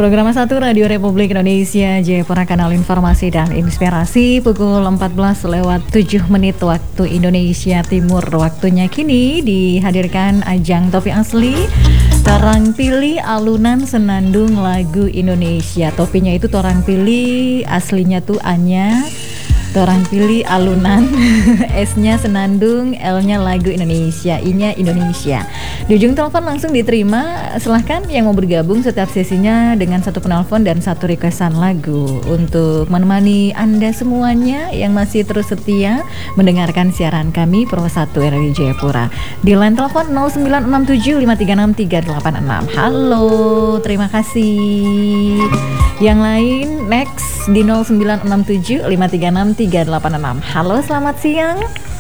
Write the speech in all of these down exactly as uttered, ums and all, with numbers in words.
Program satu Radio Republik Indonesia Jayapura, kanal informasi dan inspirasi, pukul empat belas lewat tujuh menit waktu Indonesia Timur. Waktunya kini dihadirkan ajang Topi Asli, Torang Pilih alunan senandung lagu Indonesia. Topinya itu Torang Pilih, aslinya tuh Anya. Torang Pilih alunan, S-nya senandung, L-nya lagu Indonesia, I-nya Indonesia. Di ujung telepon langsung diterima. Silahkan yang mau bergabung setiap sesinya dengan satu penelpon dan satu requestan lagu untuk menemani Anda semuanya yang masih terus setia mendengarkan siaran kami Pro satu R W Jayapura. Di line telepon nol sembilan enam tujuh lima tiga enam tiga delapan enam. Halo, terima kasih. Yang lain next di nol sembilan enam tujuh lima tiga enam tiga delapan enam. Halo, selamat siang.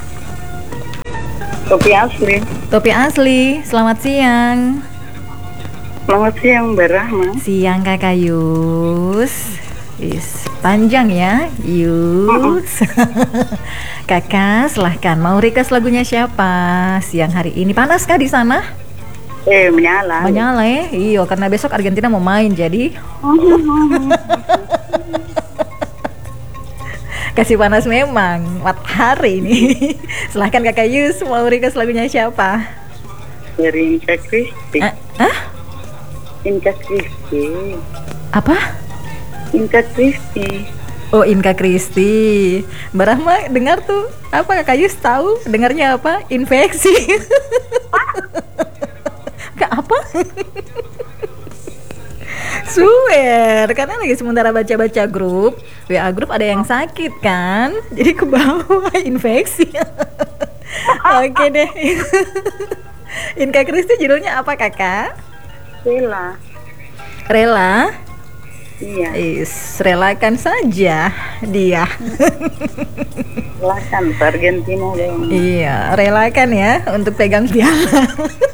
Topi Asli. Topi Asli, selamat siang. Selamat siang Mbak Rahma. Siang Kakak Yus. Is panjang ya, Yus. Kakak, silahkan mau request lagunya siapa siang hari ini? Panas kah di sana? Eh, menyala. Menyala ya? Iya, karena besok Argentina mau main jadi. Kasih panas memang matahari ini. Silahkan Kakak Yus, mau request lagunya siapa? Dari Inka Kristi. Ah? ah? Inka Kristi. Apa? Inka Kristi. Oh, Inka Kristi. Mbak Rahma dengar tuh. Apa Kakak Yus tahu? Dengarnya apa? Infeksi. Kak apa? Swear, karena lagi sementara baca-baca grup W A grup ada yang sakit kan, jadi ke bawah infeksi. Oke deh. Inka Kristi judulnya apa Kakak? Rela. Rela? Iya. Is, relakan saja dia. Relakan Argentina dong. Iya, relakan ya untuk pegang piala.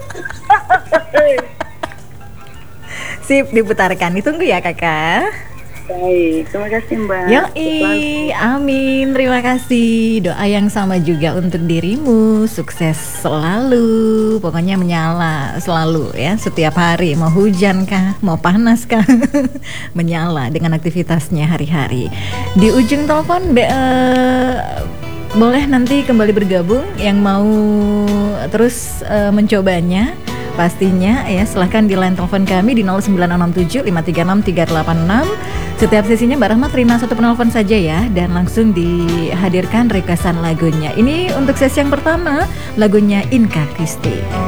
Sip, diputarkan. Ditunggu ya Kakak. Baik, terima kasih Mbak. Yoi, amin. Terima kasih. Doa yang sama juga untuk dirimu. Sukses selalu. Pokoknya menyala selalu ya. Setiap hari. Mau hujan kah? Mau panas kah? Menyala dengan aktivitasnya hari-hari. Di ujung telepon be, uh, boleh nanti kembali bergabung yang mau terus uh, mencobanya. Pastinya ya, silahkan di line telepon kami di nol sembilan enam tujuh lima tiga enam tiga delapan enam. Setiap sesinya Mbak Rahma terima satu penelpon saja ya, dan langsung dihadirkan requestan lagunya. Ini untuk sesi yang pertama, lagunya Inka Kristi.